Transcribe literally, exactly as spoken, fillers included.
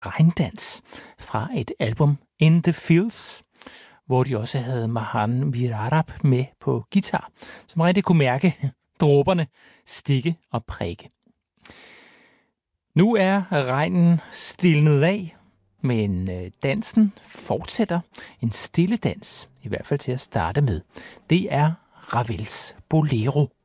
regndans fra et album In the Fields, hvor de også havde Mahan Virarab med på guitar, som rigtig kunne mærke dråberne stikke og prikke. Nu er regnen stilnet af, men dansen fortsætter. En stille dans, i hvert fald til at starte med. Det er Ravels Bolero.